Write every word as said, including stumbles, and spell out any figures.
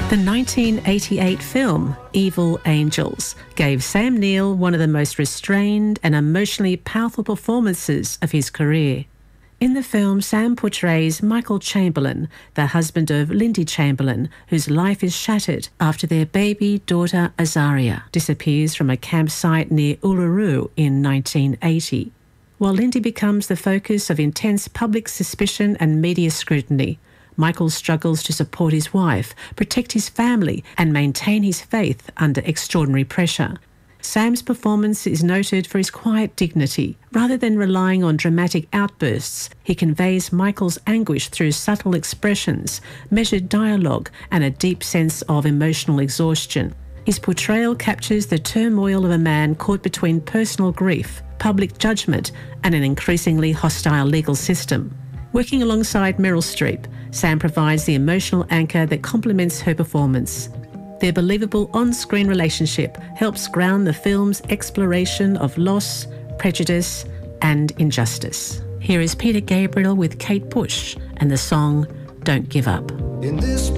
The nineteen eighty-eight film Evil Angels gave Sam Neill one of the most restrained and emotionally powerful performances of his career. In the film, Sam portrays Michael Chamberlain, the husband of Lindy Chamberlain, whose life is shattered after their baby daughter Azaria disappears from a campsite near Uluru in nineteen eighty. While Lindy becomes the focus of intense public suspicion and media scrutiny, Michael struggles to support his wife, protect his family, and maintain his faith under extraordinary pressure. Sam's performance is noted for his quiet dignity. Rather than relying on dramatic outbursts, he conveys Michael's anguish through subtle expressions, measured dialogue, and a deep sense of emotional exhaustion. His portrayal captures the turmoil of a man caught between personal grief, public judgment, and an increasingly hostile legal system. Working alongside Meryl Streep, Sam provides the emotional anchor that complements her performance. Their believable on-screen relationship helps ground the film's exploration of loss, prejudice, and injustice. Here is Peter Gabriel with Kate Bush and the song Don't Give Up. In this